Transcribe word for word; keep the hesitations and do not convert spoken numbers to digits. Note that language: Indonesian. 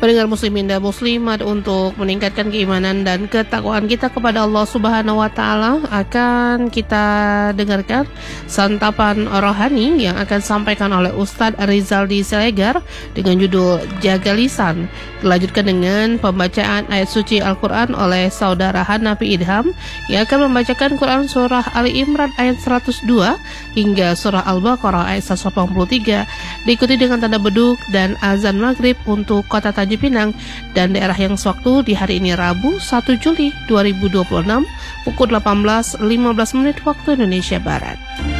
Pendengar muslimin dan muslimat, untuk meningkatkan keimanan dan ketakwaan kita kepada Allah Subhanahu wa taala, akan kita dengarkan santapan rohani yang akan disampaikan oleh Ustadz Rizaldi Siregar dengan judul Jaga Lisan. Dilanjutkan dengan pembacaan ayat suci Al-Qur'an oleh saudara Hanafi Idham yang akan membacakan Quran surah Ali Imran ayat seratus dua hingga surah Al-Baqarah ayat seratus delapan puluh tiga, diikuti dengan tanda beduk dan azan maghrib untuk kota Tanjung Pinang dan daerah yang sewaktu di hari ini Rabu satu Juli dua ribu dua puluh enam pukul delapan belas lima belas menit waktu Indonesia Barat.